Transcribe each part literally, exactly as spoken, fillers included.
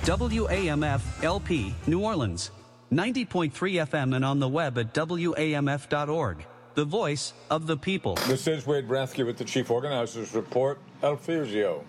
W A M F L P, New Orleans. ninety point three F M and on the web at W A M F dot org. The voice of the people. This is Wade Bransky with the Chief Organizer's Report, El Fusio.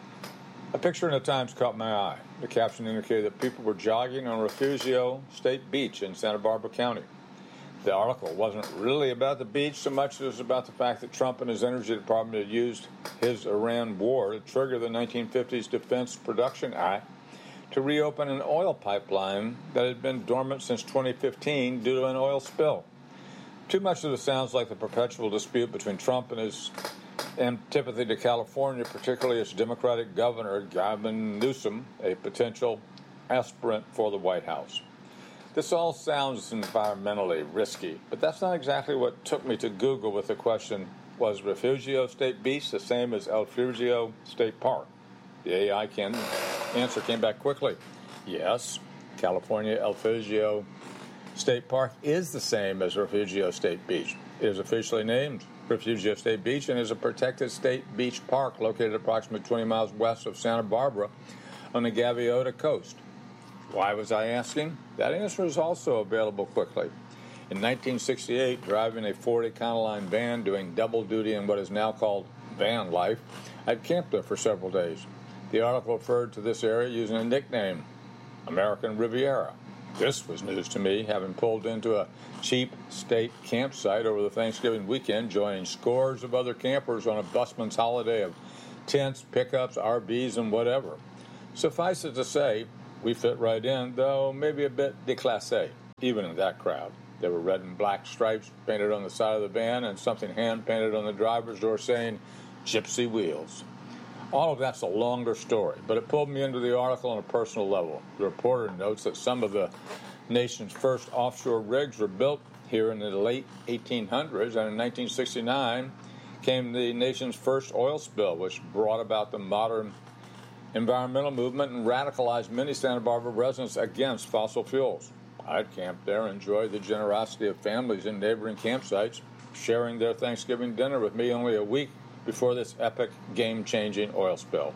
A picture in the Times caught my eye. The caption indicated that people were jogging on Refugio State Beach in Santa Barbara County. The article wasn't really about the beach so much as it was about the fact that Trump and his Energy Department had used his Iran war to trigger the nineteen fifties Defense Production Act to reopen an oil pipeline that had been dormant since twenty fifteen due to an oil spill. Too much of this sounds like the perpetual dispute between Trump and his antipathy to California, particularly its Democratic governor, Gavin Newsom, a potential aspirant for the White House. This all sounds environmentally risky, but that's not exactly what took me to Google with the question, was Refugio State Beach the same as El Fusio State Park? The A I can answer came back quickly. Yes, California El Fusio State Park is the same as Refugio State Beach. It is officially named Refugio State Beach and is a protected state beach park located approximately twenty miles west of Santa Barbara on the Gaviota coast. Why was I asking? That answer is also available quickly. In nineteen sixty-eight, driving a Ford Econoline van doing double duty in what is now called van life, I'd camped there for several days. The article referred to this area using a nickname, American Riviera. This was news to me, having pulled into a cheap state campsite over the Thanksgiving weekend, joining scores of other campers on a busman's holiday of tents, pickups, R Vs, and whatever. Suffice it to say, we fit right in, though maybe a bit déclassé, even in that crowd. There were red and black stripes painted on the side of the van and something hand-painted on the driver's door saying, Gypsy Wheels. All of that's a longer story, but it pulled me into the article on a personal level. The reporter notes that some of the nation's first offshore rigs were built here in the late eighteen hundreds, and in nineteen sixty-nine came the nation's first oil spill, which brought about the modern environmental movement and radicalized many Santa Barbara residents against fossil fuels. I'd camped there and enjoyed the generosity of families in neighboring campsites, sharing their Thanksgiving dinner with me only a week before this epic, game-changing oil spill.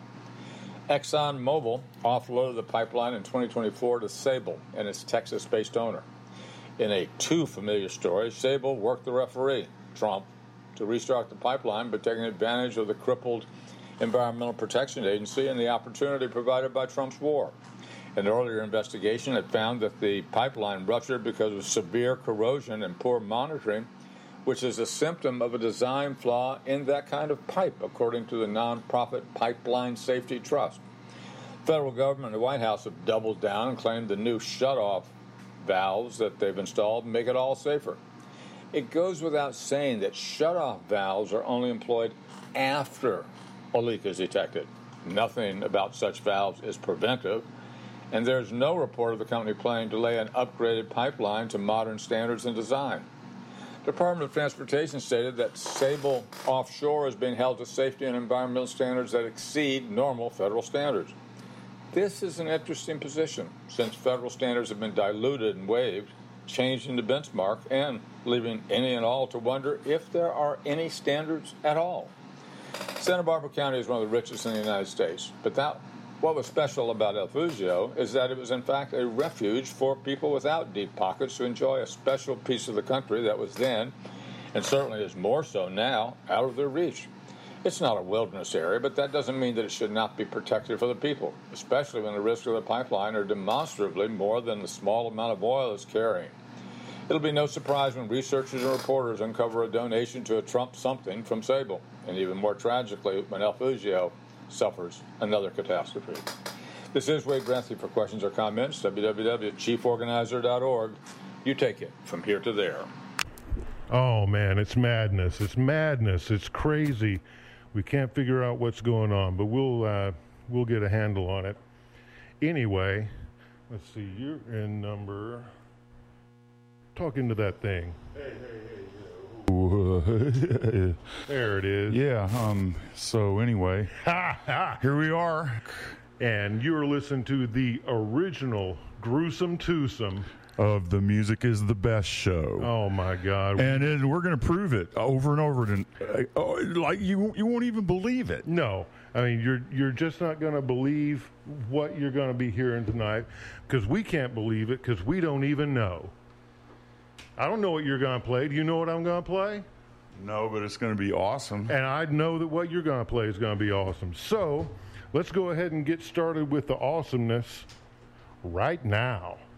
ExxonMobil offloaded the pipeline in twenty twenty-four to Sable and its Texas-based owner. In a too-familiar story, Sable worked the referee, Trump, to restart the pipeline by taking advantage of the crippled Environmental Protection Agency and the opportunity provided by Trump's war. An earlier investigation had found that the pipeline ruptured because of severe corrosion and poor monitoring, which is a symptom of a design flaw in that kind of pipe, according to the nonprofit Pipeline Safety Trust. The federal government and the White House have doubled down and claimed the new shut-off valves that they've installed make it all safer. It goes without saying that shut-off valves are only employed after a leak is detected. Nothing about such valves is preventive, and there's no report of the company planning to lay an upgraded pipeline to modern standards and design. The Department of Transportation stated that Sable Offshore is being held to safety and environmental standards that exceed normal federal standards. This is an interesting position, since federal standards have been diluted and waived, changing the benchmark and leaving any and all to wonder if there are any standards at all. Santa Barbara County is one of the richest in the United States, but that what was special about El Fusio is that it was in fact a refuge for people without deep pockets to enjoy a special piece of the country that was then, and certainly is more so now, out of their reach. It's not a wilderness area, but that doesn't mean that it should not be protected for the people, especially when the risks of the pipeline are demonstrably more than the small amount of oil it's carrying. It'll be no surprise when researchers and reporters uncover a donation to a Trump something from Sable, and even more tragically when El Fusio suffers another catastrophe. This is Wade Bransky. For questions or comments, w w w dot chief organizer dot org. You take it from here to there. Oh, man, it's madness. It's madness. It's crazy. We can't figure out what's going on, but we'll uh, we'll get a handle on it. Anyway, let's see. You're in number... Talking to that thing. Hey, hey, hey. There it is. Yeah, um, so anyway, here we are. And you're listening to the original Gruesome Twosome of The Music is the Best show. Oh, my God. And it, we're going to prove it over and over. And, uh, like, you, you won't even believe it. No. I mean, you're you're just not going to believe what you're going to be hearing tonight, because we can't believe it, because we don't even know. I don't know what you're going to play. Do you know what I'm going to play? No, but it's going to be awesome. And I know that what you're going to play is going to be awesome. So let's go ahead and get started with the awesomeness right now.